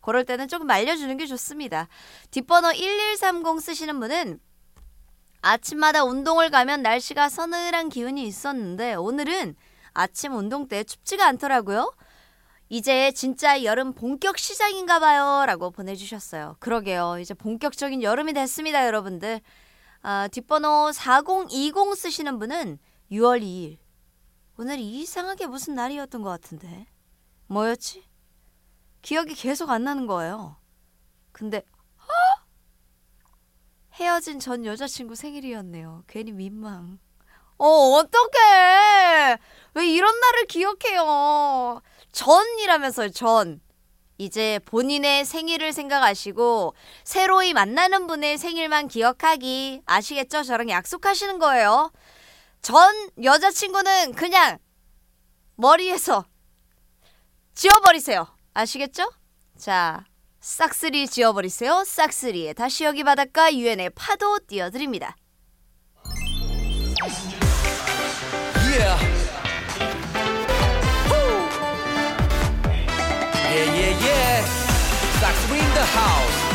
그럴 때는 조금 말려주는 게 좋습니다. 뒷번호 1130 쓰시는 분은 아침마다 운동을 가면 날씨가 서늘한 기운이 있었는데 오늘은 아침 운동 때 춥지가 않더라고요. 이제 진짜 여름 본격 시작인가 봐요 라고 보내주셨어요. 그러게요. 이제 본격적인 여름이 됐습니다, 여러분들. 뒷번호 4020 쓰시는 분은 6월 2일. 오늘 이상하게 무슨 날이었던 것 같은데. 뭐였지? 기억이 계속 안 나는 거예요. 근데 헤어진 전 여자친구 생일이었네요. 괜히 민망. 어떡해. 왜 이런 날을 기억해요. 전이라면서요, 전. 이제 본인의 생일을 생각하시고 새로이 만나는 분의 생일만 기억하기. 아시겠죠? 저랑 약속하시는 거예요. 전 여자친구는 그냥 머리에서 지워버리세요. 아시겠죠? 자, 싹쓸이 지워버리세요. 싹쓸이에 다시 여기 바닷가 유엔의 파도 띄워드립니다. Yeah. Woo. Yeah. Saxo in the house.